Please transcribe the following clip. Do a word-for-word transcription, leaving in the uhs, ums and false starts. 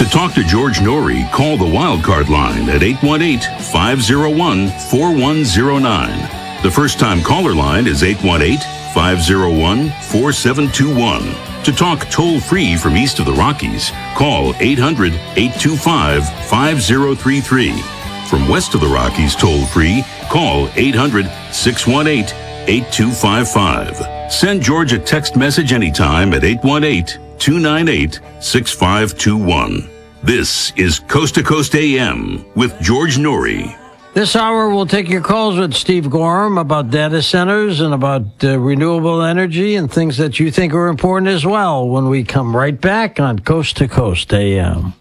To talk to George Norrie, call the Wildcard line at eight one eight, five oh one, four one oh nine. The first-time caller line is eight one eight, five oh one, four seven two one. To talk toll-free from east of the Rockies, call eight hundred, eight two five, five oh three three. From west of the Rockies toll-free, call eight hundred, six one eight, eight two five five. Send George a text message anytime at eight one eight, two nine eight, six five two one. This is Coast to Coast A M with George Norrie. This hour, we'll take your calls with Steve Gorham about data centers and about uh, renewable energy and things that you think are important as well when we come right back on Coast to Coast A M.